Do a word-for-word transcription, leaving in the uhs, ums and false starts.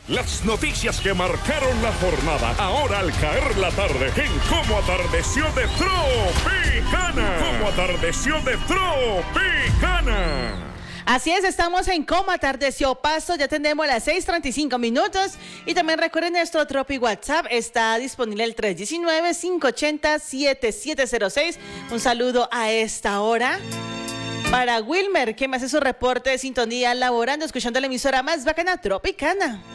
Las noticias que marcaron la jornada, ahora al caer la tarde, en Cómo Atardeció de Tropicana. Cómo Atardeció de Tropicana. Así es, estamos en Cómo Atardeció Pasto, ya tenemos las seis treinta y cinco minutos y también recuerden nuestro Tropi WhatsApp, está disponible el tres uno nueve, cinco ocho cero, siete siete cero seis. Un saludo a esta hora para Wilmer, que me hace su reporte de sintonía laborando, escuchando la emisora más bacana, Tropicana.